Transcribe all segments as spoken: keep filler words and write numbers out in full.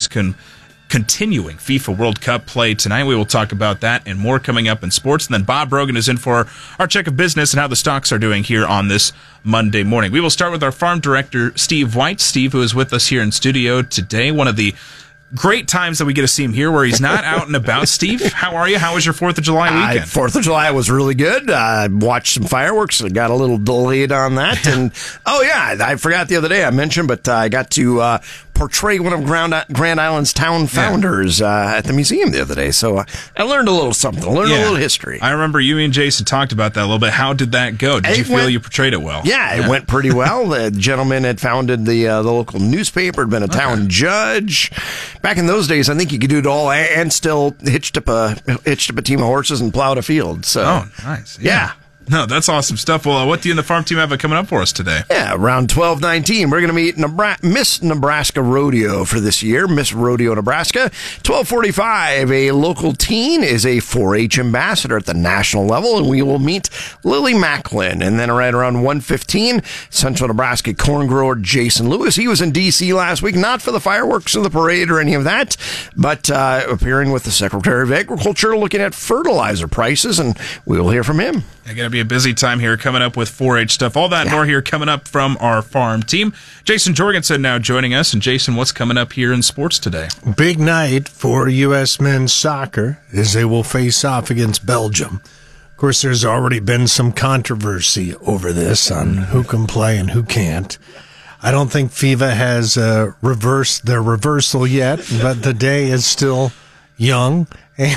con- continuing FIFA World Cup play tonight. We will talk about that and more coming up in sports. And then Bob Brogan is in for our check of business and how the stocks are doing here on this Monday morning. We will start with our farm director, Steve White. Steve, who is with us here in studio today. One of the great times that we get to see him here where he's not out and about. Steve, how are you? How was your fourth of July weekend? Uh, fourth of July was really good. I uh, watched some fireworks. I got a little delayed on that. And, oh, yeah, I forgot the other day I mentioned, but uh, I got to uh, portray one of Grand, Grand Island's town founders uh, at the museum the other day. So uh, I learned a little something. I learned yeah. a little history. I remember you and Jason talked about that a little bit. How did that go? Did it you feel went, you portrayed it well? Yeah, it yeah. went pretty well. The gentleman had founded the uh, the local newspaper, had been a town okay. judge. Back in those days, I think you could do it all and still hitched up a hitched up a team of horses and plowed a field. So, oh, nice. Yeah. yeah. No, that's awesome stuff. Well, uh, what do you and the farm team have coming up for us today? Yeah, around twelve nineteen, we're going to meet Nebra- Miss Nebraska Rodeo for this year, Miss Rodeo Nebraska. twelve forty-five, a local teen is a four H ambassador at the national level, and we will meet Lily Macklin. And then right around one fifteen, Central Nebraska corn grower Jason Lewis. He was in D C last week, not for the fireworks or the parade or any of that, but uh, appearing with the Secretary of Agriculture looking at fertilizer prices, and we will hear from him. It's going to be a busy time here coming up with four H stuff. All that and yeah. more here coming up from our farm team. Jason Jorgensen now joining us. And Jason, what's coming up here in sports today? Big night for U S men's soccer as they will face off against Belgium. Of course, there's already been some controversy over this on who can play and who can't. I don't think FIFA has uh, reversed their reversal yet, but the day is still young, and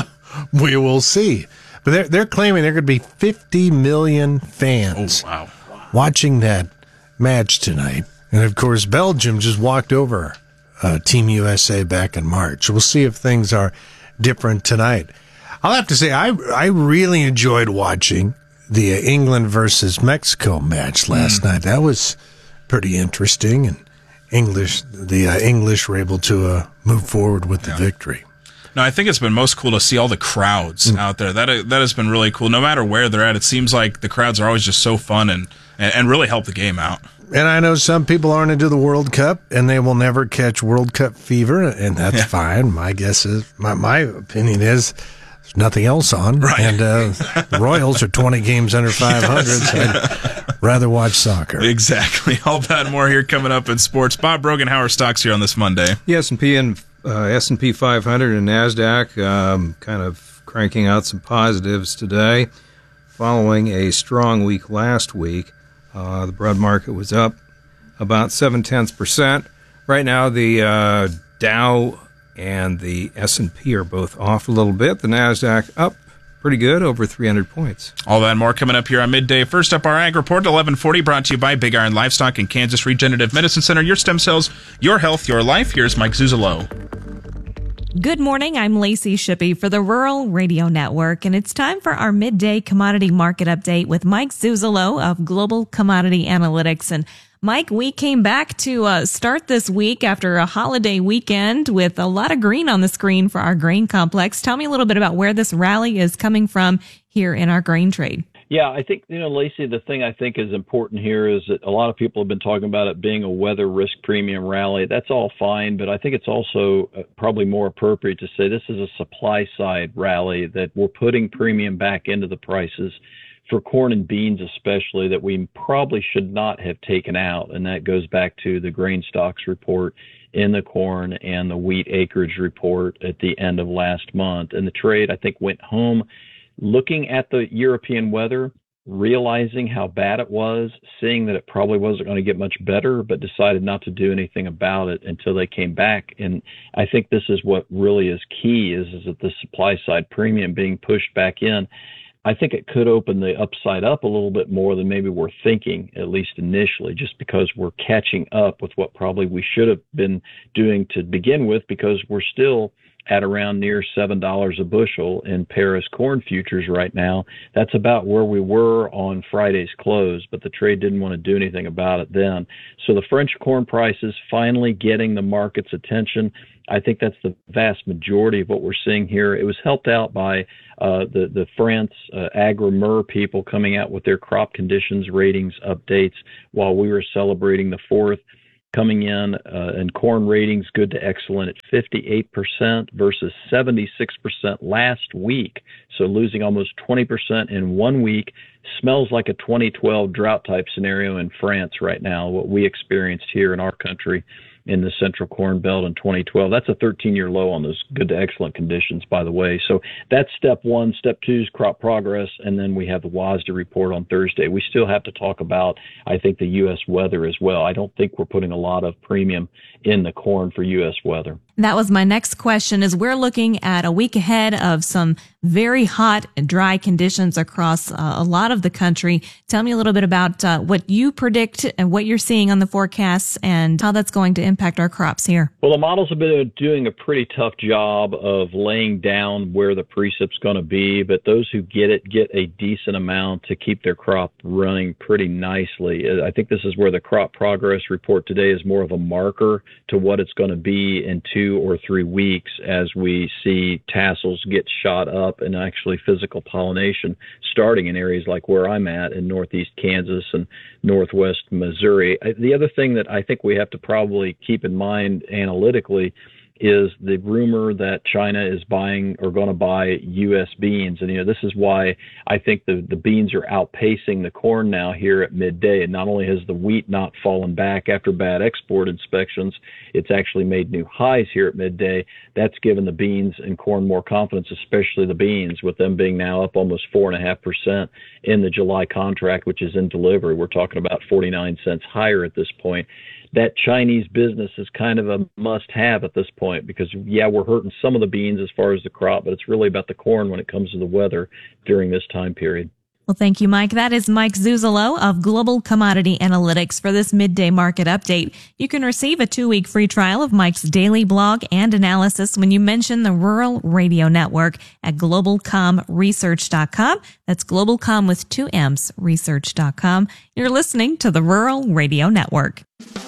we will see. But they're, they're claiming there could be fifty million fans oh, wow. watching that match tonight. And, of course, Belgium just walked over uh, Team U S A back in March. We'll see if things are different tonight. I'll have to say, I, I really enjoyed watching the uh, England versus Mexico match last mm. night. That was pretty interesting. And English, the uh, English were able to uh, move forward with the yeah. victory. No, I think it's been most cool to see all the crowds mm. out there. That that has been really cool. No matter where they're at, it seems like the crowds are always just so fun and, and, and really help the game out. And I know some people aren't into the World Cup, and they will never catch World Cup fever, and that's yeah. fine. My guess is, my, my opinion is, there's nothing else on. Right. And uh, the Royals are twenty games under five hundred, yes. so I'd rather watch soccer. Exactly. All that and more here coming up in sports. Bob Brogan, how are stocks here on this Monday? The S and P and Uh, S and P five hundred and NASDAQ um, kind of cranking out some positives today. Following a strong week last week, uh, the broad market was up about seven-tenths percent. Right now, the uh, Dow and the S and P are both off a little bit. The NASDAQ up pretty good, over three hundred points. All that and more coming up here on Midday. First up, our Ag Report at eleven forty, brought to you by Big Iron Livestock and Kansas Regenerative Medicine Center. Your stem cells, your health, your life. Here's Mike Zuzalo. Good morning. I'm Lacey Shippey for the Rural Radio Network, and it's time for our midday commodity market update with Mike Zuzalo of Global Commodity Analytics. And Mike, we came back to uh, start this week after a holiday weekend with a lot of green on the screen for our grain complex. Tell me a little bit about where this rally is coming from here in our grain trade. Yeah, I think, you know, Lacey, the thing I think is important here is that a lot of people have been talking about it being a weather risk premium rally. That's all fine, but I think it's also probably more appropriate to say this is a supply side rally, that we're putting premium back into the prices for corn and beans especially that we probably should not have taken out. And that goes back to the grain stocks report in the corn and the wheat acreage report at the end of last month. And the trade, I think, went home looking at the European weather, realizing how bad it was, seeing that it probably wasn't going to get much better, but decided not to do anything about it until they came back. And I think this is what really is key, is, is that the supply side premium being pushed back in. I think it could open the upside up a little bit more than maybe we're thinking, at least initially, just because we're catching up with what probably we should have been doing to begin with, because we're still at around near seven dollars a bushel in Paris corn futures right now. That's about where we were on Friday's close, but the trade didn't want to do anything about it then. So the French corn prices finally getting the market's attention. I think that's the vast majority of what we're seeing here. It was helped out by uh, the, the France uh, Agri-Mer people coming out with their crop conditions ratings updates while we were celebrating the fourth. coming in, uh, and corn ratings good to excellent at fifty-eight percent versus seventy-six percent last week. So losing almost twenty percent in one week. Smells like a twenty twelve drought type scenario in France right now, what we experienced here in our country in the Central Corn Belt in twenty twelve. That's a thirteen-year low on those good to excellent conditions, by the way. So that's step one. Step two is crop progress, and then we have the W A S D A report on Thursday. We still have to talk about, I think, the U S weather as well. I don't think we're putting a lot of premium in the corn for U S weather. That was my next question, is we're looking at a week ahead of some very hot and dry conditions across uh, a lot of the country. Tell me a little bit about uh, what you predict and what you're seeing on the forecasts and how that's going to impact our crops here. Well, the models have been doing a pretty tough job of laying down where the precip's going to be, but those who get it get a decent amount to keep their crop running pretty nicely. I think this is where the crop progress report today is more of a marker to what it's going to be in two or three weeks as we see tassels get shot up and actually physical pollination starting in areas like where I'm at in northeast Kansas and northwest Missouri. The other thing that I think we have to probably keep in mind analytically is the rumor that China is buying or going to buy U S beans. And, you know, this is why I think the, the beans are outpacing the corn now here at midday. And not only has the wheat not fallen back after bad export inspections, it's actually made new highs here at midday. That's given the beans and corn more confidence, especially the beans, with them being now up almost four point five percent in the July contract, which is in delivery. We're talking about forty-nine cents higher at this point. That Chinese business is kind of a must-have at this point because, yeah, we're hurting some of the beans as far as the crop, but it's really about the corn when it comes to the weather during this time period. Well, thank you, Mike. That is Mike Zuzolo of Global Commodity Analytics for this midday market update. You can receive a two-week free trial of Mike's daily blog and analysis when you mention the Rural Radio Network at global com research dot com. That's GlobalCom with two M's, research dot com. You're listening to the Rural Radio Network.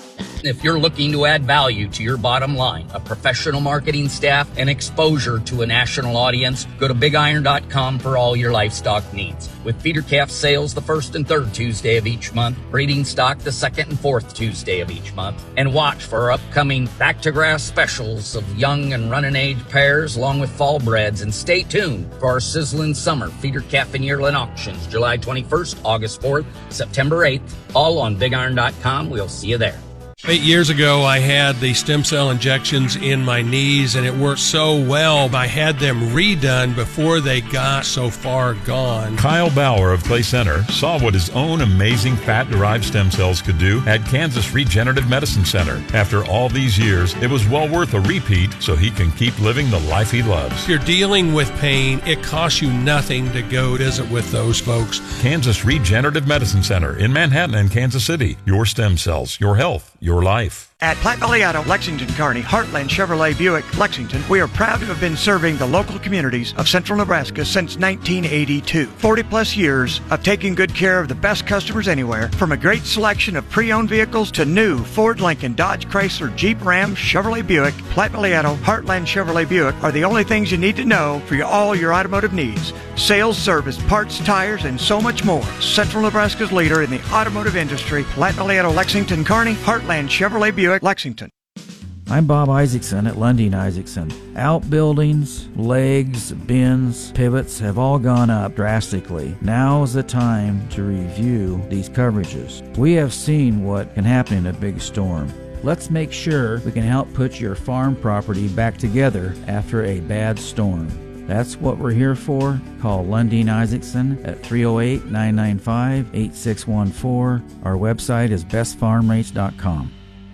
If you're looking to add value to your bottom line, a professional marketing staff, and exposure to a national audience, go to big iron dot com for all your livestock needs. With feeder calf sales the first and third Tuesday of each month, breeding stock the second and fourth Tuesday of each month, and watch for our upcoming back to grass specials of young and running age pairs along with fall breds, and stay tuned for our sizzling summer feeder calf and yearling auctions July twenty-first, August fourth, September eighth, all on big iron dot com. We'll see you there. Eight years ago, I had the stem cell injections in my knees, and it worked so well. I had them redone before they got so far gone. Kyle Bauer of Clay Center saw what his own amazing fat-derived stem cells could do at Kansas Regenerative Medicine Center. After all these years, it was well worth a repeat so he can keep living the life he loves. If you're dealing with pain, it costs you nothing to go visit with those folks. Kansas Regenerative Medicine Center in Manhattan and Kansas City. Your stem cells, your health, your life. At Platte Valley Auto, Lexington, Kearney, Heartland Chevrolet Buick, Lexington, we are proud to have been serving the local communities of central Nebraska since nineteen eighty-two. forty plus years of taking good care of the best customers anywhere, from a great selection of pre-owned vehicles to new Ford, Lincoln, Dodge, Chrysler, Jeep, Ram, Chevrolet Buick. Platte Valley Auto, Heartland Chevrolet Buick are the only things you need to know for your, all your automotive needs. Sales, service, parts, tires, and so much more. Central Nebraska's leader in the automotive industry, Platte Valley Auto, Lexington, Kearney, Heartland Chevrolet Buick, Lexington. I'm Bob Isaacson at Lundin Isaacson. Outbuildings, legs, bins, pivots have all gone up drastically. Now is the time to review these coverages. We have seen what can happen in a big storm. Let's make sure we can help put your farm property back together after a bad storm. That's what we're here for. Call Lundin Isaacson at three oh eight, nine nine five, eight six one four. Our website is best farm rates dot com.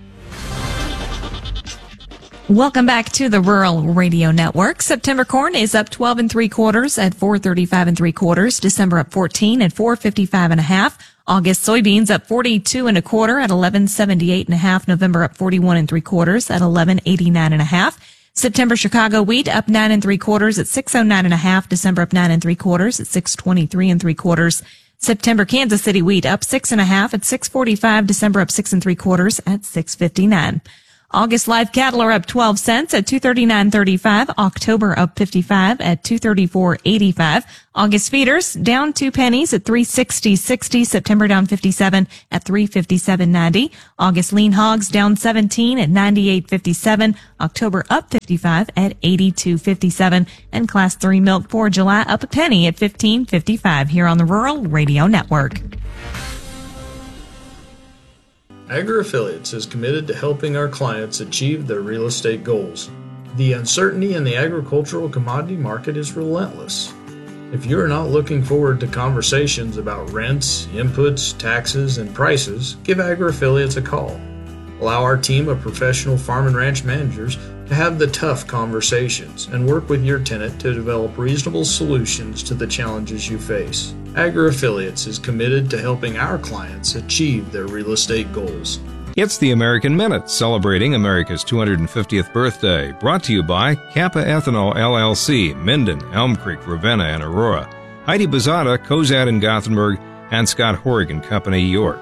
Welcome back to the Rural Radio Network. September corn is up twelve and three quarters at four thirty-five and three quarters. December up fourteen at four fifty-five and a half. August soybeans up forty-two and a quarter at eleven seventy-eight and a half. November up forty-one and three quarters at eleven eighty-nine and a half. September Chicago wheat up nine and three quarters at six oh nine and a half. December up nine and three quarters at six twenty-three and three quarters. September Kansas City wheat up six and a half at six forty-five. December up six and three quarters at six fifty-nine. August live cattle are up twelve cents at two thirty-nine thirty-five. October up fifty-five at two thirty-four eighty-five. August feeders down two pennies at three sixty sixty. September down fifty-seven at three fifty-seven ninety. August lean hogs down seventeen at ninety-eight fifty-seven. October up fifty-five at eighty-two fifty-seven. And class three milk for July up a penny at fifteen fifty-five here on the Rural Radio Network. AgriAffiliates is committed to helping our clients achieve their real estate goals. The uncertainty in the agricultural commodity market is relentless. If you are not looking forward to conversations about rents, inputs, taxes, and prices, give AgriAffiliates a call. Allow our team of professional farm and ranch managers to have the tough conversations and work with your tenant to develop reasonable solutions to the challenges you face. AgriAffiliates is committed to helping our clients achieve their real estate goals. It's the American Minute, celebrating America's two hundred fiftieth birthday. Brought to you by Kappa Ethanol L L C, Minden, Elm Creek, Ravenna, and Aurora. Heidi Bazada, Cozad and Gothenburg, and Scott Horrigan Company, York.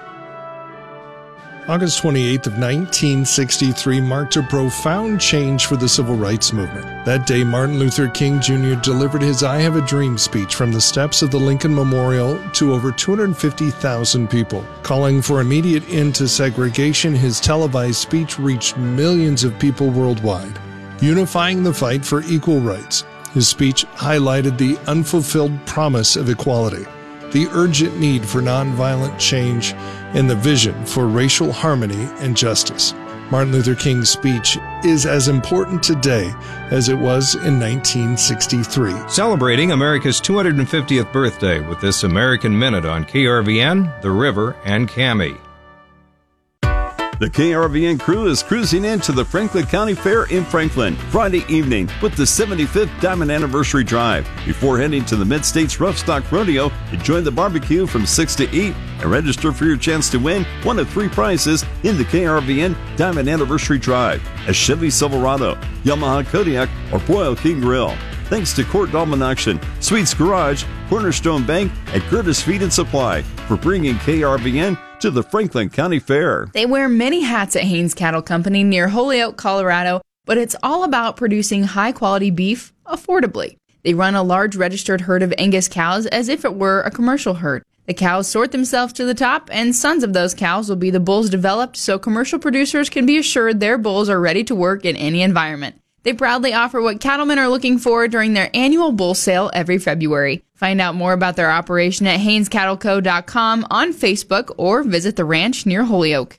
August twenty-eighth of nineteen sixty-three marked a profound change for the civil rights movement. That day, Martin Luther King Junior delivered his I Have a Dream speech from the steps of the Lincoln Memorial to over two hundred fifty thousand people. Calling for immediate end to segregation, his televised speech reached millions of people worldwide, unifying the fight for equal rights. His speech highlighted the unfulfilled promise of equality, the urgent need for nonviolent change, and the vision for racial harmony and justice. Martin Luther King's speech is as important today as it was in nineteen sixty-three. Celebrating America's two hundred fiftieth birthday with this American Minute on K R V N, The River, and C A M I. The K R V N crew is cruising into the Franklin County Fair in Franklin Friday evening with the seventy-fifth Diamond Anniversary Drive before heading to the Mid-States Rough Stock Rodeo to join the barbecue from six to eight and register for your chance to win one of three prizes in the K R V N Diamond Anniversary Drive: a Chevy Silverado, Yamaha Kodiak, or Boyle King Grill. Thanks to Court Dahlman Auction, Sweets Garage, Cornerstone Bank, and Curtis Feed and Supply for bringing K R V N to the Franklin County Fair. They wear many hats at Haynes Cattle Company near Holyoke, Colorado, but it's all about producing high-quality beef affordably. They run a large registered herd of Angus cows as if it were a commercial herd. The cows sort themselves to the top, and sons of those cows will be the bulls developed so commercial producers can be assured their bulls are ready to work in any environment. They proudly offer what cattlemen are looking for during their annual bull sale every February. Find out more about their operation at Haynes Cattle Co dot com, on Facebook, or visit the ranch near Holyoke.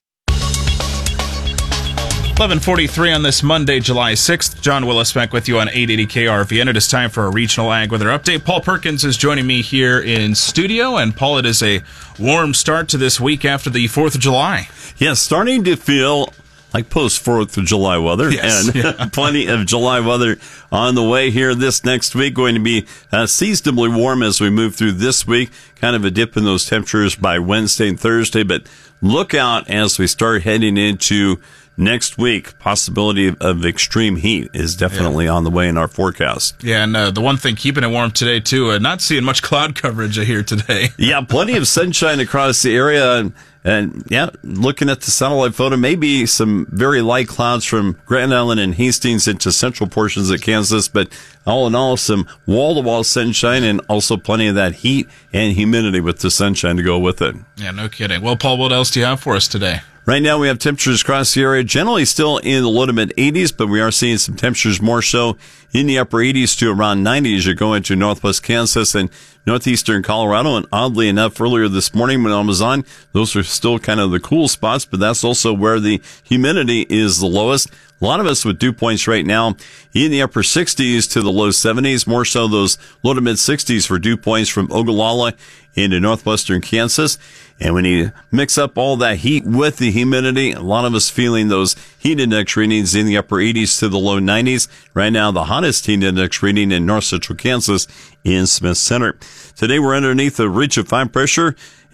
eleven forty-three on this Monday, July sixth. John Willis back with you on eight eighty K R V N. It is time for a regional ag weather update. Paul Perkins is joining me here in studio. And Paul, it is a warm start to this week after the fourth of July. Yeah, starting to feel like post-fourth of July weather, yes, and yeah. plenty of July weather on the way here this next week. Going to be uh, seasonably warm as we move through this week. Kind of a dip in those temperatures by Wednesday and Thursday, but look out as we start heading into next week. Possibility of, of extreme heat is definitely yeah. on the way in our forecast. Yeah, and uh, the one thing keeping it warm today, too, uh, not seeing much cloud coverage here today. Yeah, plenty of sunshine across the area. And, and yeah, looking at the satellite photo, maybe some very light clouds from Grand Island and Hastings into central portions of Kansas. But all in all, some wall-to-wall sunshine and also plenty of that heat and humidity with the sunshine to go with it. Yeah, no kidding. Well, Paul, what else do you have for us today? Right now, we have temperatures across the area generally still in the low to mid eighties, but we are seeing some temperatures more so in the upper eighties to around ninety as you go into northwest Kansas and northeastern Colorado. And oddly enough, earlier this morning when I was on, those are still kind of the cool spots, but that's also where the humidity is the lowest. A lot of us with dew points right now in the upper sixties to the low seventies, more so those low to mid sixties for dew points from Ogallala into northwestern Kansas. And when you mix up all that heat with the humidity, a lot of us feeling those heat index readings in the upper eighties to the low nineties. Right now, the hottest heat index reading in north central Kansas in Smith Center. Today, we're underneath a ridge of high pressure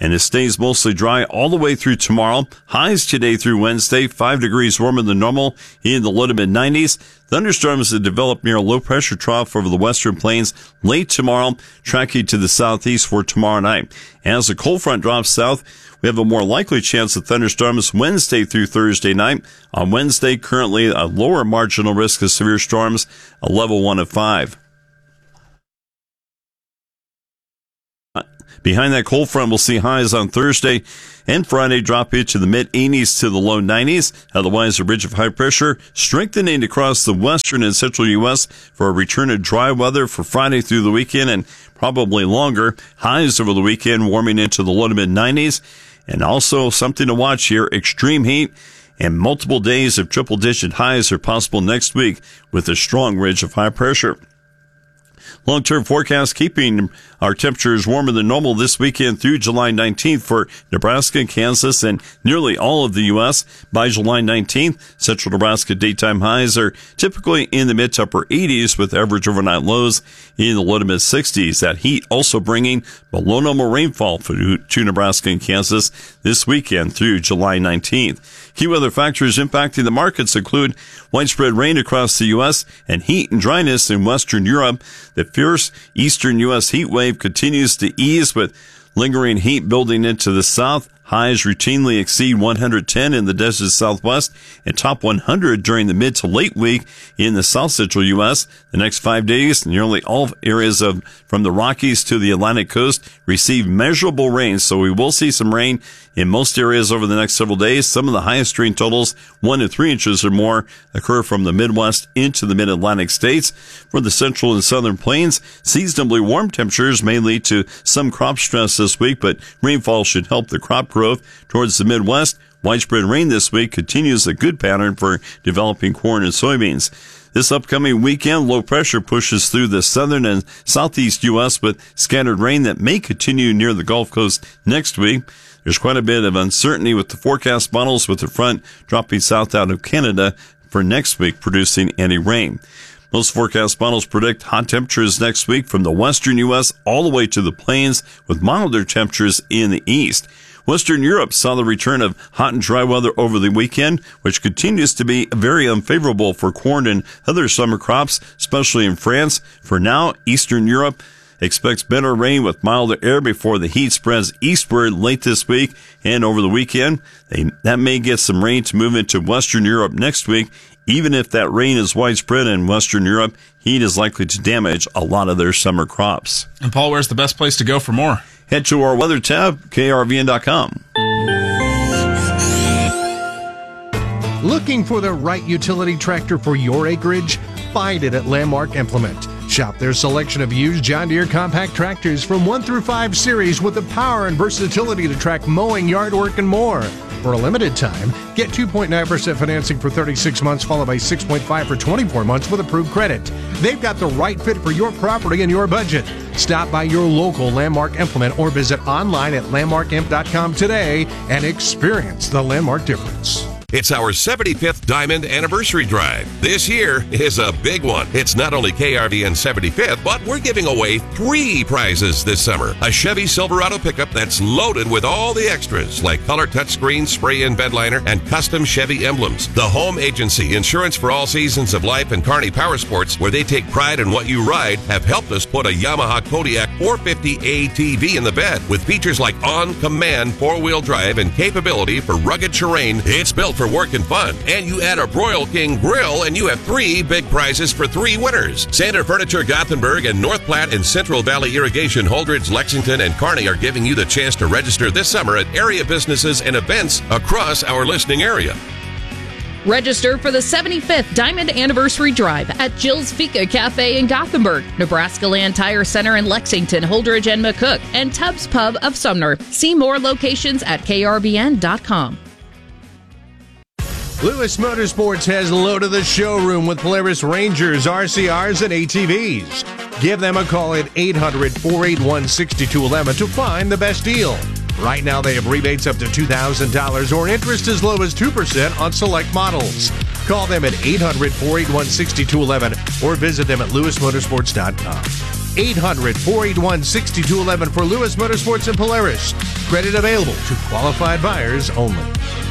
and it stays mostly dry all the way through tomorrow. Highs today through Wednesday, five degrees warmer than normal in the low to mid nineties. Thunderstorms that develop near a low-pressure trough over the western plains late tomorrow, tracking to the southeast for tomorrow night. As the cold front drops south, we have a more likely chance of thunderstorms Wednesday through Thursday night. On Wednesday, currently a lower marginal risk of severe storms, a level one of five. Behind that cold front, we'll see highs on Thursday and Friday drop into the mid-eighties to the low nineties. Otherwise, a ridge of high pressure strengthening across the western and central U S for a return of dry weather for Friday through the weekend and probably longer. Highs over the weekend warming into the low to mid-nineties. And also something to watch here, extreme heat and multiple days of triple-digit highs are possible next week with a strong ridge of high pressure. Long-term forecast keeping our temperatures warmer than normal this weekend through July nineteenth for Nebraska, Kansas, and nearly all of the U S. By July nineteenth, central Nebraska daytime highs are typically in the mid to upper eighties with average overnight lows in the low to mid sixties. That heat also bringing below normal rainfall for, to Nebraska and Kansas this weekend through July nineteenth. Key weather factors impacting the markets include widespread rain across the U S and heat and dryness in Western Europe. The fierce eastern U S heat wave continues to ease with lingering heat building into the south. Highs routinely exceed one hundred ten in the desert southwest and top one hundred during the mid to late week in the south central U S. The next five days, nearly all areas of from the Rockies to the Atlantic coast receive measurable rain, so we will see some rain in most areas over the next several days. Some of the highest rain totals, one to three inches or more, occur from the Midwest into the mid-Atlantic states. For the central and southern plains, seasonably warm temperatures may lead to some crop stress this week, but rainfall should help the crop growth towards the Midwest. Widespread rain this week continues a good pattern for developing corn and soybeans. This upcoming weekend, low pressure pushes through the southern and southeast U S with scattered rain that may continue near the Gulf Coast next week. There's quite a bit of uncertainty with the forecast models, with the front dropping south out of Canada for next week, producing any rain. Most forecast models predict hot temperatures next week from the western U S all the way to the plains, with milder temperatures in the east. Western Europe saw the return of hot and dry weather over the weekend, which continues to be very unfavorable for corn and other summer crops, especially in France. For now, Eastern Europe expects better rain with milder air before the heat spreads eastward late this week and over the weekend. They, that may get some rain to move into Western Europe next week. Even if that rain is widespread in Western Europe, heat is likely to damage a lot of their summer crops. And Paul, where's the best place to go for more? Head to our weather tab, K R V N dot com. Looking for the right utility tractor for your acreage? Find it at Landmark Implement. Shop their selection of used John Deere compact tractors from one through five series with the power and versatility to track mowing, yard work, and more. For a limited time, get two point nine percent financing for thirty-six months, followed by six point five for twenty-four months with approved credit. They've got the right fit for your property and your budget. Stop by your local Landmark Implement or visit online at landmark imp dot com today and experience the Landmark difference. It's our seventy-fifth Diamond Anniversary Drive. This year is a big one. It's not only K R V N seventy-fifth, but we're giving away three prizes this summer. A Chevy Silverado pickup that's loaded with all the extras, like color touchscreen, spray-in bed liner, and custom Chevy emblems. The Home Agency, insurance for all seasons of life, and Kearney Power Sports, where they take pride in what you ride, have helped us put a Yamaha Kodiak four fifty A T V in the bed. With features like on-command four-wheel drive and capability for rugged terrain, it's built for for work and fun. And you add a Broil King grill and you have three big prizes for three winners. Sander Furniture Gothenburg and North Platte and Central Valley Irrigation Holdridge, Lexington, and Kearney are giving you the chance to register this summer at area businesses and events across our listening area. Register for the seventy-fifth Diamond Anniversary Drive at Jill's Fika Cafe in Gothenburg, Nebraska Land Tire Center in Lexington, Holdridge, and McCook, and Tubbs Pub of Sumner. See more locations at K R V N dot com. Lewis Motorsports has loaded the showroom with Polaris Rangers, R C Rs, and A T Vs. Give them a call at eight hundred, four eight one, six two one one to find the best deal. Right now, they have rebates up to two thousand dollars or interest as low as two percent on select models. Call them at eight hundred, four eight one, six two one one or visit them at lewis motorsports dot com. eight hundred, four eight one, six two one one for Lewis Motorsports in Polaris. Credit available to qualified buyers only.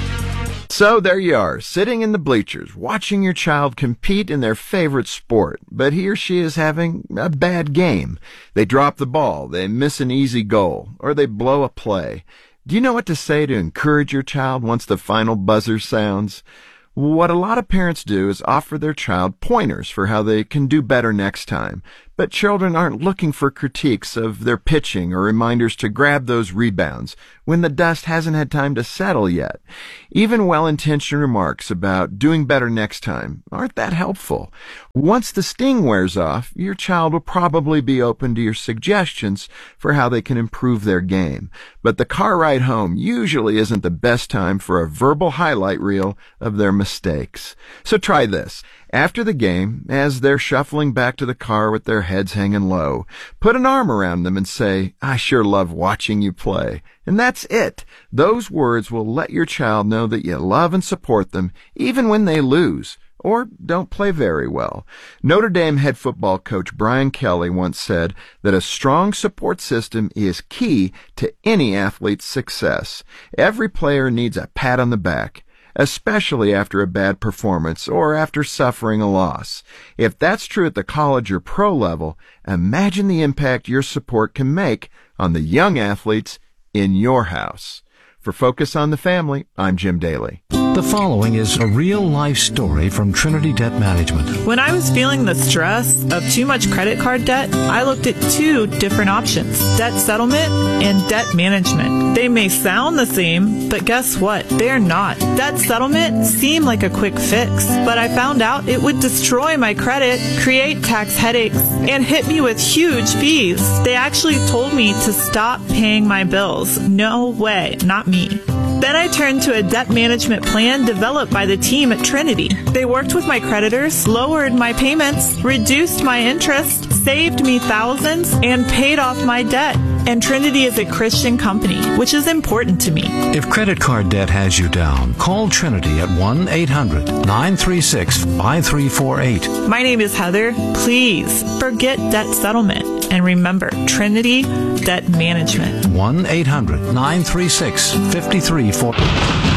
So there you are, sitting in the bleachers, watching your child compete in their favorite sport, but he or she is having a bad game. They drop the ball, they miss an easy goal, or they blow a play. Do you know what to say to encourage your child once the final buzzer sounds? What a lot of parents do is offer their child pointers for how they can do better next time. But children aren't looking for critiques of their pitching or reminders to grab those rebounds when the dust hasn't had time to settle yet. Even well-intentioned remarks about doing better next time aren't that helpful. Once the sting wears off, your child will probably be open to your suggestions for how they can improve their game. But the car ride home usually isn't the best time for a verbal highlight reel of their mistakes. So try this. After the game, as they're shuffling back to the car with their heads hanging low, put an arm around them and say, "I sure love watching you play." And that's it. Those words will let your child know that you love and support them, even when they lose or don't play very well. Notre Dame head football coach Brian Kelly once said that a strong support system is key to any athlete's success. Every player needs a pat on the back, especially after a bad performance or after suffering a loss. If that's true at the college or pro level, imagine the impact your support can make on the young athletes in your house. For Focus on the Family, I'm Jim Daly. The following is a real-life story from Trinity Debt Management. When I was feeling the stress of too much credit card debt, I looked at two different options, debt settlement and debt management. They may sound the same, but guess what? They're not. Debt settlement seemed like a quick fix, but I found out it would destroy my credit, create tax headaches, and hit me with huge fees. They actually told me to stop paying my bills. No way, not me. Then I turned to a debt management plan developed by the team at Trinity. They worked with my creditors, lowered my payments, reduced my interest, saved me thousands, and paid off my debt. And Trinity is a Christian company, which is important to me. If credit card debt has you down, call Trinity at one eight hundred, nine three six, five three four eight. My name is Heather. Please forget debt settlement. And remember, Trinity Debt Management. one eight hundred, nine three six, five three four eight.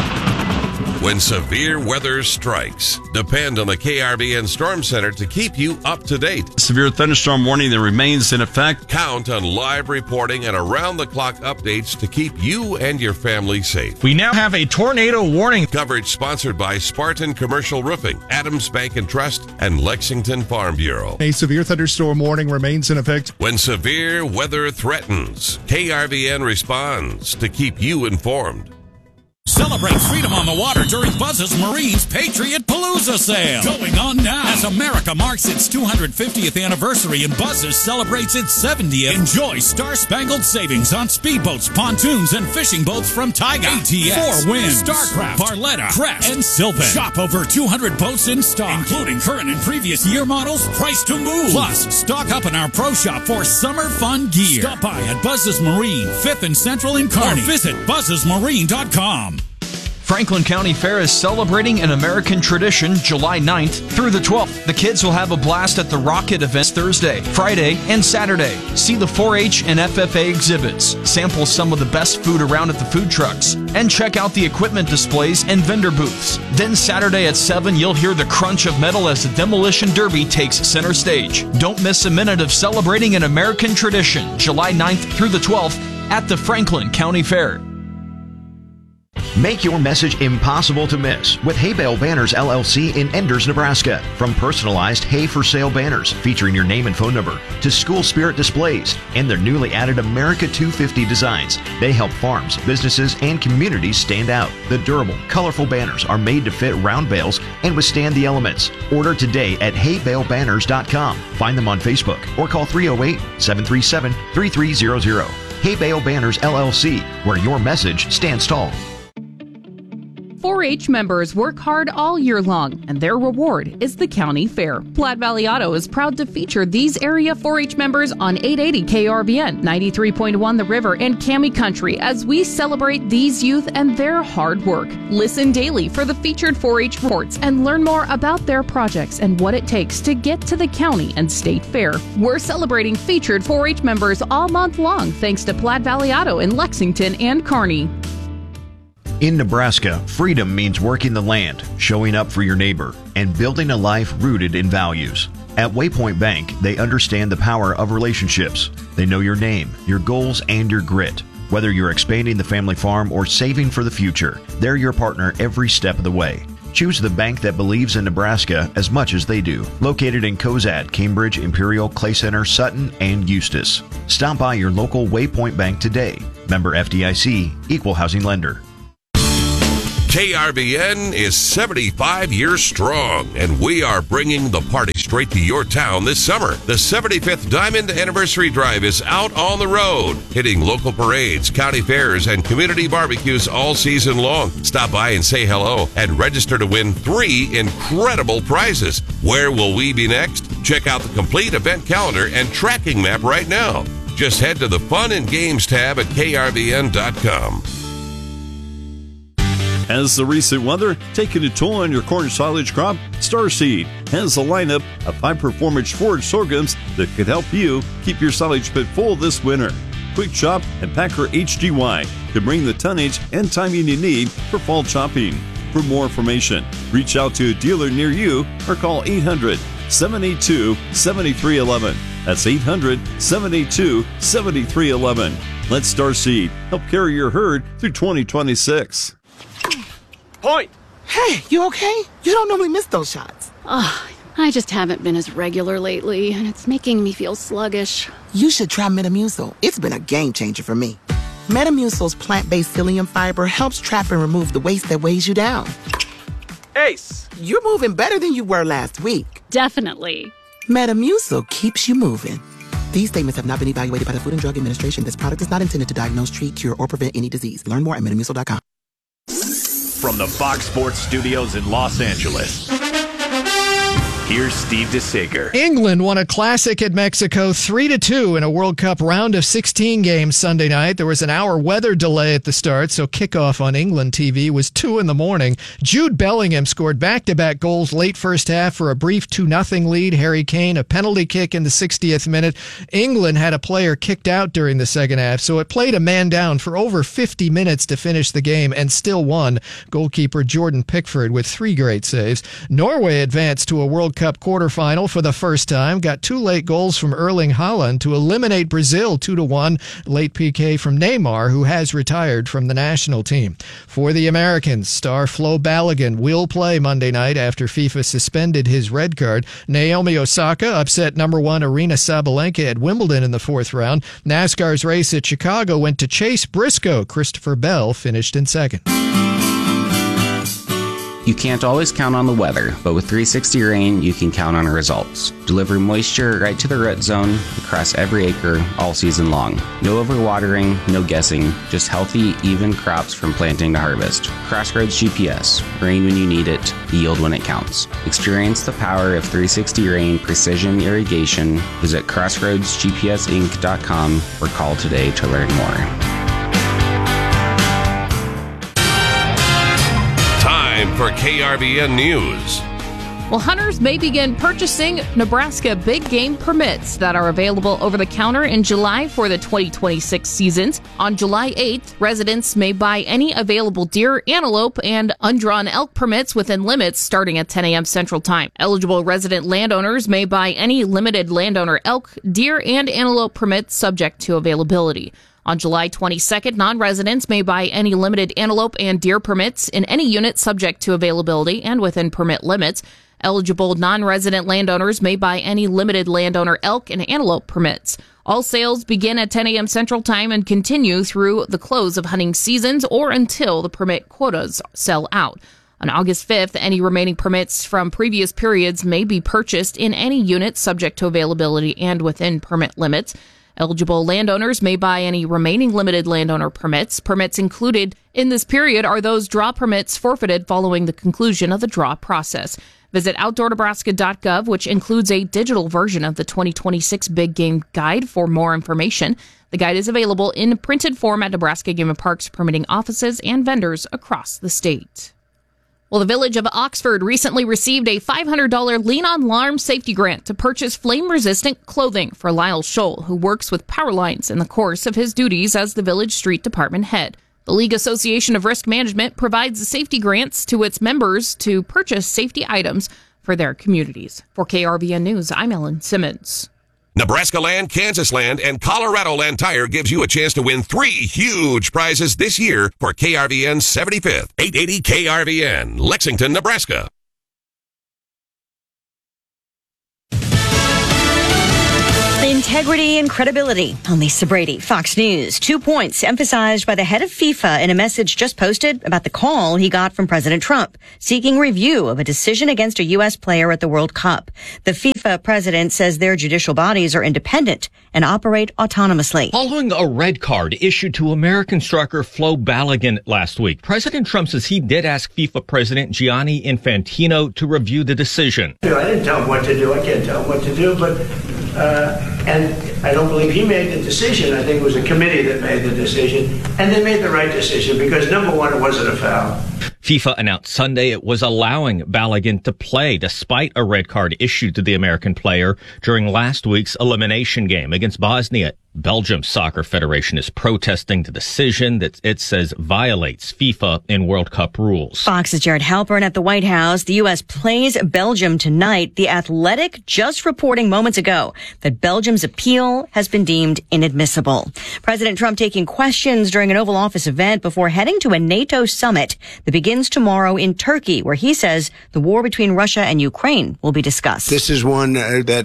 When severe weather strikes, depend on the K R V N Storm Center to keep you up to date. Severe thunderstorm warning that remains in effect. Count on live reporting and around-the-clock updates to keep you and your family safe. We now have a tornado warning. Coverage sponsored by Spartan Commercial Roofing, Adams Bank and Trust, and Lexington Farm Bureau. A severe thunderstorm warning remains in effect. When severe weather threatens, K R V N responds to keep you informed. Celebrate freedom on the water during Buzz's Marine's Patriot Palooza sale. Going on now. As America marks its two hundred fiftieth anniversary and Buzz's celebrates its seventieth. Enjoy star-spangled savings on speedboats, pontoons, and fishing boats from Taiga, A T S, Four Winds, Starcraft, Barletta, Crest, and Sylvan. Shop over two hundred boats in stock, including current and previous year models, priced to move. Plus, stock up in our pro shop for summer fun gear. Stop by at Buzz's Marine, fifth and Central in Kearney. Or visit buzzes marine dot com. Franklin County Fair is celebrating an American tradition July ninth through the twelfth. The kids will have a blast at the Rocket events Thursday, Friday, and Saturday. See the four H and F F A exhibits, sample some of the best food around at the food trucks, and check out the equipment displays and vendor booths. Then Saturday at seven, you'll hear the crunch of metal as the Demolition Derby takes center stage. Don't miss a minute of celebrating an American tradition July ninth through the twelfth at the Franklin County Fair. Make your message impossible to miss with Hay Bale Banners L L C in Enders, Nebraska. From personalized hay for sale banners featuring your name and phone number to school spirit displays and their newly added America two fifty designs, they help farms, businesses, and communities stand out. The durable, colorful banners are made to fit round bales and withstand the elements. Order today at hay bale banners dot com. Find them on Facebook or call three oh eight, seven three seven, three three zero zero. Hay Bale Banners L L C, where your message stands tall. four four H members work hard all year long, and their reward is the county fair. Platte Valley Auto is proud to feature these area four H members on eight eighty K R V N, ninety-three point one The River, and Cami Country as we celebrate these youth and their hard work. Listen daily for the featured four H reports and learn more about their projects and what it takes to get to the county and state fair. We're celebrating featured four H members all month long thanks to Platte Valley Auto in Lexington and Kearney. In Nebraska, freedom means working the land, showing up for your neighbor, and building a life rooted in values. At Waypoint Bank, they understand the power of relationships. They know your name, your goals, and your grit. Whether you're expanding the family farm or saving for the future, they're your partner every step of the way. Choose the bank that believes in Nebraska as much as they do. Located in Cozad, Cambridge, Imperial, Clay Center, Sutton, and Eustis. Stop by your local Waypoint Bank today. Member F D I C, Equal Housing Lender. K R V N is seventy-five years strong, and we are bringing the party straight to your town this summer. The seventy-fifth Diamond Anniversary Drive is out on the road, hitting local parades, county fairs, and community barbecues all season long. Stop by and say hello and register to win three incredible prizes. Where will we be next? Check out the complete event calendar and tracking map right now. Just head to the Fun and Games tab at K R V N dot com. Has the recent weather taken a toll on your corn silage crop? Starseed has a lineup of high-performance forage sorghums that could help you keep your silage pit full this winter. Quick Chop and Packer H D Y can bring the tonnage and timing you need for fall chopping. For more information, reach out to a dealer near you or call eight hundred, seven eight two, seven three one one. That's eight hundred, seven eight two, seven three one one. Let Starseed help carry your herd through twenty twenty-six. Point! Hey, you okay? You don't normally miss those shots. Oh, I just haven't been as regular lately, and it's making me feel sluggish. You should try Metamucil. It's been a game changer for me. Metamucil's plant-based psyllium fiber helps trap and remove the waste that weighs you down. Ace! You're moving better than you were last week. Definitely. Metamucil keeps you moving. These statements have not been evaluated by the Food and Drug Administration. This product is not intended to diagnose, treat, cure, or prevent any disease. Learn more at metamucil dot com. From the Fox Sports Studios in Los Angeles, here's Steve DeSager. England won a classic at Mexico three to two in a World Cup round of sixteen games Sunday night. There was an hour weather delay at the start, so kickoff on England T V was two in the morning. Jude Bellingham scored back-to-back goals late first half for a brief two nothing lead. Harry Kane, a penalty kick in the sixtieth minute. England had a player kicked out during the second half, so it played a man down for over fifty minutes to finish the game and still won. Goalkeeper Jordan Pickford with three great saves. Norway advanced to a World Cup quarterfinal for the first time, got two late goals from Erling Haaland to eliminate Brazil two to one. Late P K from Neymar, who has retired from the national team. For the Americans, star Flo Balogun will play Monday night after FIFA suspended his red card. Naomi Osaka upset number one Aryna Sabalenka at Wimbledon in the fourth round. NASCAR's race at Chicago went to Chase Briscoe. Christopher Bell finished in second. You can't always count on the weather, but with three sixty Rain, you can count on results. Deliver moisture right to the root zone across every acre all season long. No overwatering, no guessing, just healthy, even crops from planting to harvest. Crossroads G P S. Rain when you need it, yield when it counts. Experience the power of three sixty Rain Precision Irrigation. Visit crossroads g p s inc dot com or call today to learn more. For K R V N News. Well, hunters may begin purchasing Nebraska big game permits that are available over the counter in July for the twenty twenty-six seasons. On July eighth, residents may buy any available deer, antelope, and undrawn elk permits within limits starting at ten a.m. Central Time. Eligible resident landowners may buy any limited landowner elk, deer, and antelope permits subject to availability. On July twenty-second, non-residents may buy any limited antelope and deer permits in any unit subject to availability and within permit limits. Eligible non-resident landowners may buy any limited landowner elk and antelope permits. All sales begin at ten a.m. Central Time and continue through the close of hunting seasons or until the permit quotas sell out. On August fifth, any remaining permits from previous periods may be purchased in any unit subject to availability and within permit limits. Eligible landowners may buy any remaining limited landowner permits. Permits included in this period are those draw permits forfeited following the conclusion of the draw process. Visit outdoor nebraska dot gov, which includes a digital version of the twenty twenty-six Big Game Guide for more information. The guide is available in printed form at Nebraska Game and Parks permitting offices and vendors across the state. Well, the Village of Oxford recently received a five hundred dollars Lean on Alarm safety grant to purchase flame-resistant clothing for Lyle Scholl, who works with power lines in the course of his duties as the Village Street Department head. The League Association of Risk Management provides safety grants to its members to purchase safety items for their communities. For K R V N News, I'm Ellen Simmons. Nebraska Land, Kansas Land, and Colorado Land Tire gives you a chance to win three huge prizes this year for K R V N seventy-fifth. eight eighty K R V N, Lexington, Nebraska. Integrity and credibility. I'm Lisa Brady, Fox News. Two points emphasized by the head of FIFA in a message just posted about the call he got from President Trump, seeking review of a decision against a U S player at the World Cup. The FIFA president says their judicial bodies are independent and operate autonomously. Following a red card issued to American striker Flo Balogun last week, President Trump says he did ask FIFA President Gianni Infantino to review the decision. I didn't tell him what to do. I can't tell him what to do, but uh, and I don't believe he made the decision. I think it was a committee that made the decision, and they made the right decision because, number one, it wasn't a foul. FIFA announced Sunday it was allowing Balogun to play despite a red card issued to the American player during last week's elimination game against Bosnia. Belgium's Soccer Federation is protesting the decision that it says violates FIFA and World Cup rules. Fox's Jared Halpern at the White House. The U S plays Belgium tonight. The Athletic just reporting moments ago that Belgium's appeal has been deemed inadmissible. President Trump taking questions during an Oval Office event before heading to a NATO summit that begins tomorrow in Turkey, where he says the war between Russia and Ukraine will be discussed. This is one uh, that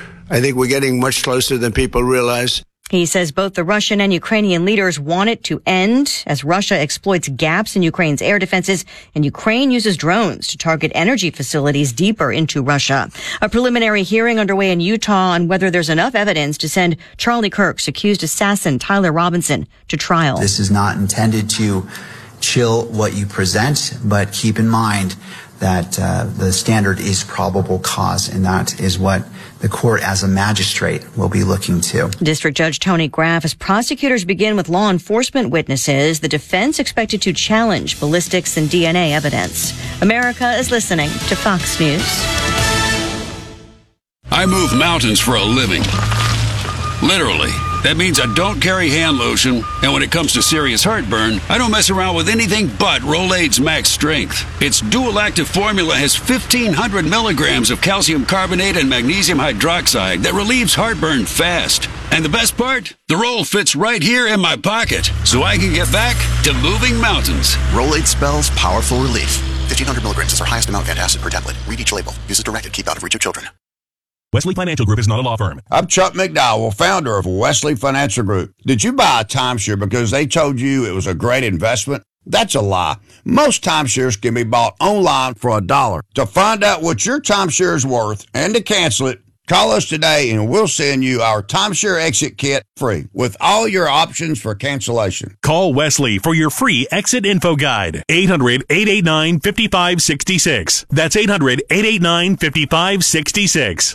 I think we're getting much closer than people realize. He says both the Russian and Ukrainian leaders want it to end as Russia exploits gaps in Ukraine's air defenses and Ukraine uses drones to target energy facilities deeper into Russia. A preliminary hearing underway in Utah on whether there's enough evidence to send Charlie Kirk's accused assassin Tyler Robinson to trial. This is not intended to chill what you present, but keep in mind that uh, the standard is probable cause, and that is what the court as a magistrate will be looking to. District Judge Tony Graff, as prosecutors begin with law enforcement witnesses, the defense expected to challenge ballistics and D N A evidence. America is listening to Fox News. I move mountains for a living. Literally. That means I don't carry hand lotion, and when it comes to serious heartburn, I don't mess around with anything but Rolaids Max Strength. Its dual-active formula has fifteen hundred milligrams of calcium carbonate and magnesium hydroxide that relieves heartburn fast. And the best part? The roll fits right here in my pocket, so I can get back to moving mountains. Rolaids spells powerful relief. fifteen hundred milligrams is our highest amount of antacid per tablet. Read each label. Use as directed. Keep out of reach of children. Wesley Financial Group is not a law firm. I'm Chuck McDowell, founder of Wesley Financial Group. Did you buy a timeshare because they told you it was a great investment? That's a lie. Most timeshares can be bought online for a dollar. To find out what your timeshare is worth and to cancel it, call us today and we'll send you our timeshare exit kit free with all your options for cancellation. Call Wesley for your free exit info guide. eight hundred, eight eight nine, five five six six. That's eight hundred, eight eight nine, five five six six.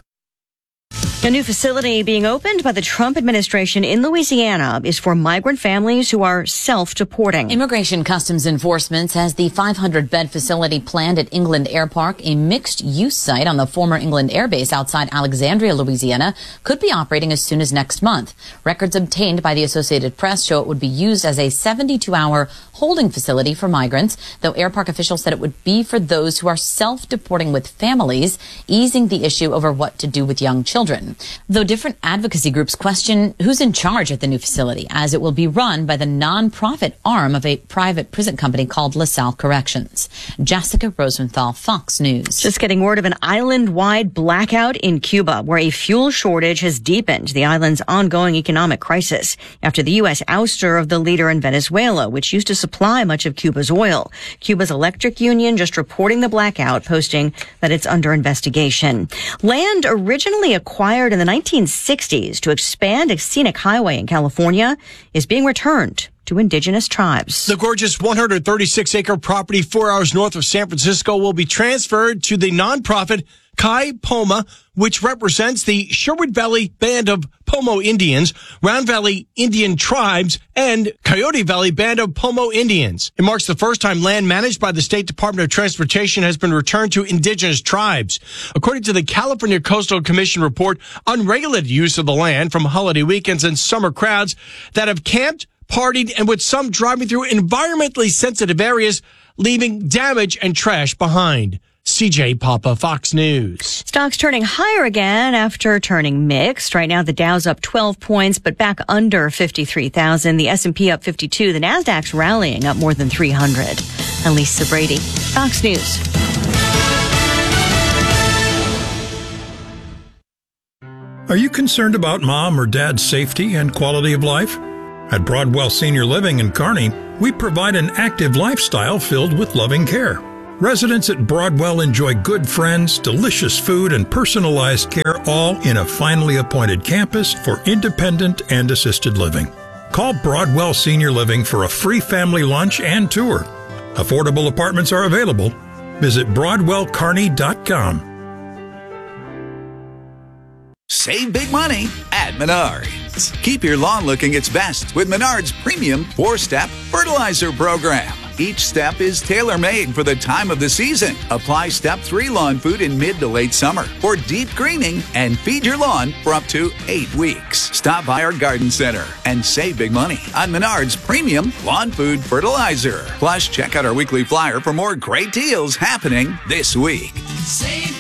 A new facility being opened by the Trump administration in Louisiana is for migrant families who are self-deporting. Immigration Customs Enforcement has the five hundred bed facility planned at England Air Park, a mixed-use site on the former England Air Base outside Alexandria, Louisiana, could be operating as soon as next month. Records obtained by the Associated Press show it would be used as a seventy-two hour holding facility for migrants, though Air Park officials said it would be for those who are self-deporting with families, easing the issue over what to do with young children. Though different advocacy groups question who's in charge at the new facility, as it will be run by the non-profit arm of a private prison company called LaSalle Corrections. Jessica Rosenthal, Fox News. Just getting word of an island-wide blackout in Cuba, where a fuel shortage has deepened the island's ongoing economic crisis after the U S ouster of the leader in Venezuela, which used to supply much of Cuba's oil. Cuba's electric union just reporting the blackout, posting that it's under investigation. Land originally acquired acquired in the nineteen sixties to expand a scenic highway in California is being returned to indigenous tribes. The gorgeous one hundred thirty-six acre property four hours north of San Francisco will be transferred to the nonprofit Kai Poma, which represents the Sherwood Valley Band of Pomo Indians, Round Valley Indian Tribes, and Coyote Valley Band of Pomo Indians. It marks the first time land managed by the State Department of Transportation has been returned to indigenous tribes. According to the California Coastal Commission report, unregulated use of the land from holiday weekends and summer crowds that have camped, partied, and with some driving through environmentally sensitive areas, leaving damage and trash behind. C J Papa, Fox News. Stocks turning higher again after turning mixed. Right now, the Dow's up twelve points, but back under fifty-three thousand. The S and P up fifty-two. The Nasdaq's rallying up more than three hundred. I'm Lisa Brady, Fox News. Are you concerned about mom or dad's safety and quality of life? At Broadwell Senior Living in Kearney, we provide an active lifestyle filled with loving care. Residents at Broadwell enjoy good friends, delicious food, and personalized care, all in a finely appointed campus for independent and assisted living. Call Broadwell Senior Living for a free family lunch and tour. Affordable apartments are available. Visit broadwell kearney dot com. Save big money at Menards. Keep your lawn looking its best with Menards Premium four-Step Fertilizer Program. Each step is tailor-made for the time of the season. Apply Step three lawn food in mid to late summer for deep greening and feed your lawn for up to eight weeks. Stop by our garden center and save big money on Menards Premium Lawn Food Fertilizer. Plus, check out our weekly flyer for more great deals happening this week. Save